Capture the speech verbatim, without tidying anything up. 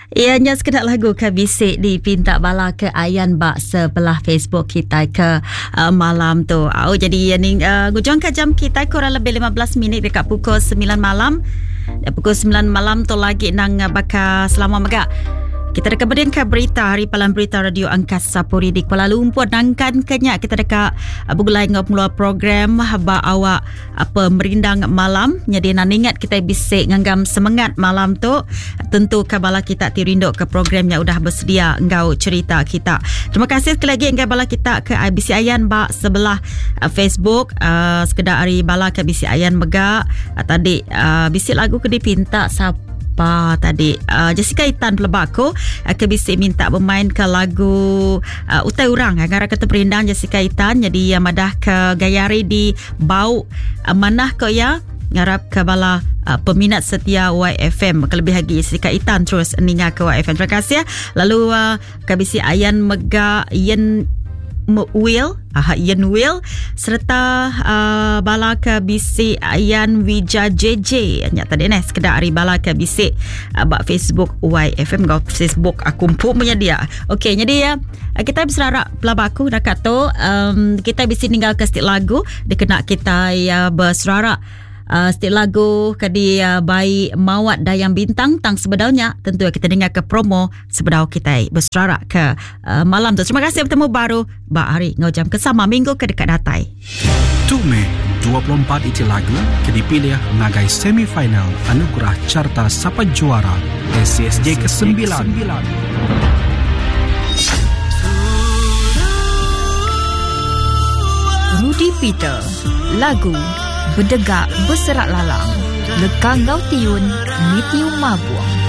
Ianya sekedar lagu ke bisik di Pinta Bala ke Ayan Bak sebelah Facebook kita ke uh, malam tu. Oh, jadi ni uh, gujung ke jam kita kurang lebih lima belas minit dekat pukul sembilan malam. Dan pukul sembilan malam tu lagi nang uh, bakal selama megak. Kita dekat berdin ke berita Hari Palan Berita Radio Angkasa Puri di Kuala Lumpur. Nangkan kenyak kita dekat uh, bugulai ngop program haba awak apa merindang malam. Jadi nak ingat kita bisik nganggam semangat malam tu. Tentu kabala kita tirinduk ke program yang udah bersedia engkau cerita kita. Terima kasih sekali lagi engkau bala kita ke I B C Ayan Bak sebelah uh, Facebook. Uh, sekedar hari bala ke I B C Ayan Megak. Uh, tadi uh, bisik lagu ke dipinta siapa apa tadi uh, Jessica Itan pelebak aku uh, ke bisik minta bermain ke lagu uh, Utai Urang agak kata perindang Jessica Itan. Jadi uh, madah ke gayari di bau uh, manah kau ya ngarap ke bala uh, peminat setia Y F M kelebih lagi Jessica Itan terus ninga ke Y F M. Terima kasih ya. Lalu uh, ke bisik Ayan Megak Yen Will, ah Ian Will serta uh, bala ke bisik Ayan Wija J J. Nyak tadi ni sekedar hari bala ke bisik uh, bak Facebook Y F M gau Facebook aku pun punya dia. Okey, jadi ya uh, kita berserarak pelabaku dah kata um, kita bisa tinggal ke stik lagu dikena kita ya berserarak Uh, setiap lagu kadi uh, bayi Mawat Dayang Bintang tang sebedaunya tentu kita dengar ke promo sebedau kita berserarak ke uh, malam tu. Terima kasih bertemu baru ba hari ngau jam kesama minggu ke dekat datai. dua Mei dua puluh empat itu lagu ke dipilih ngagai semifinal anugerah carta sapa juara S C S J ke sembilan. Rudy Peter lagu Berdegak Berserak Lalang Lekang Gau Tiun Mitium Mabuang.